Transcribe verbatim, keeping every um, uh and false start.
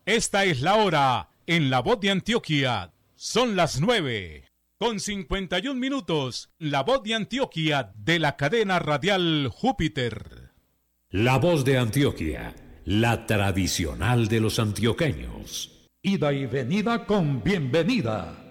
Esta es la hora en La Voz de Antioquia. Son las nueve con cincuenta y un minutos. La Voz de Antioquia de la cadena radial Júpiter. La Voz de Antioquia, la tradicional de los antioqueños. Ida y venida con bienvenida.